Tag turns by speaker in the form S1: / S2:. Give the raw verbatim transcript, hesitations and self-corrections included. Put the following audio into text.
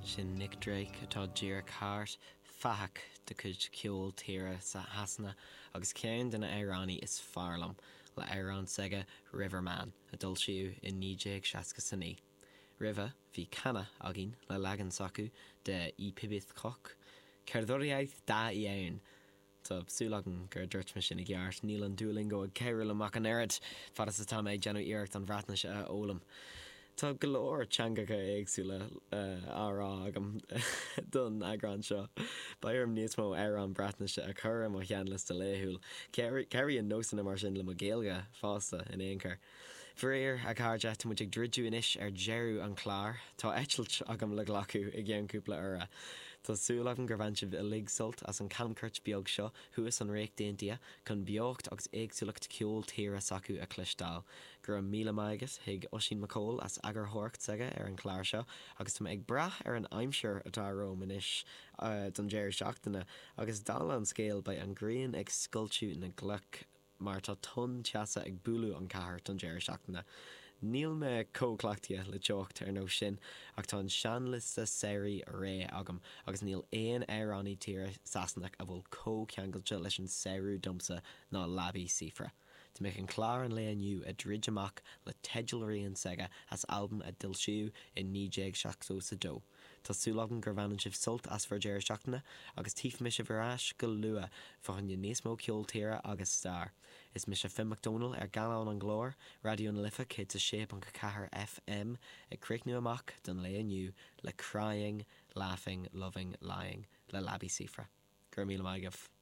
S1: Sin Nick Drake atá dír cáirt fahach de chuid ceol tíre sa hasanna agus céan duna éireánnaí is fearlam le éireán saige Riverman a dul siú in nídéag seasca sanní. Riva hí canna agin le legan sacu de í pibith coch, ceirdoriaeth da i aon. Tá súlagan gur dúirt me sin i gceart níl an dúling go ceiril amach an airid fad is atá méid genú iirecht an bhreatna se a ólam. Tá golóir teangacha éagsúla árá agam don agrán seo. Bairm níos mó ar an bratnaise a chur am cheanlas de léthúil. Ceir an nósanna mar sin le mo géalga fásta in éonchar. Bhréir a cáirde tá muid ag dridú inis ar jeú an chláir, tá eitlilt agam le glacu i ggéanúpla ura. Tá súlagan gur bhaintsibh a ligsult as an camcuirt beag seo thuas an réic daontia chun beocht agus éagsúlacht ceol tíre sacu a clistáil. Gur an míle maigas hiag Oisín McCall as agur thuairt saige ar an chláir seo agus tá ag brath ar an aimseir atá róm inis uh, don déir seachtainna agus dal an scéal by an gréon ag scultú na gluc mar tá tun teasa ag búlú an cahar don déir seachtainna. Níl me cóclaachtia le teocht ar nó sin ach tá an seanlas sa séirí ré agam agus níl éon éireánnaí tíre sasannach a bhfuil cóceangailte leis an séirú dumsa ná labí sifra. Tá mé an chlár an léaniu a drid amach le teidilríon saige as albumm a dilsiú in nídéag seachsó sa dó. Tá súlagan gur bhanan sibh sult as for déir seachtainna agus tíf me se bhráis go lua fahan níos mó ceol tíre agus star. Is me se Finn McDonald ar galán an glór, radio na lifa cé a sép an cahar F M ag cricnú amach don léaniu le crying, laughing, loving, lying le labí sifra. Gur míle maigah.